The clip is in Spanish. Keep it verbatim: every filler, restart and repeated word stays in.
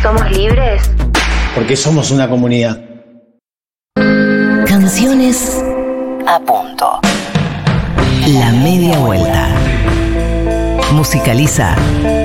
¿Somos libres? Porque somos una comunidad. Canciones a punto. La media vuelta. Musicaliza